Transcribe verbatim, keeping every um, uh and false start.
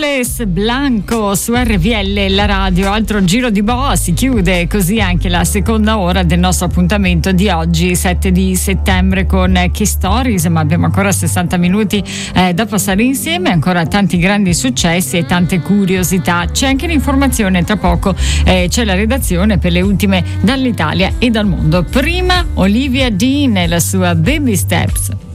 Angeles Blanco su R V L, la radio. Altro giro di boa, si chiude così anche la seconda ora del nostro appuntamento di oggi, sette di settembre, con Key Stories, ma abbiamo ancora sessanta minuti eh, da passare insieme, ancora tanti grandi successi e tante curiosità. C'è anche l'informazione, tra poco eh, c'è la redazione per le ultime dall'Italia e dal mondo. Prima Olivia Dean e la sua Baby Steps.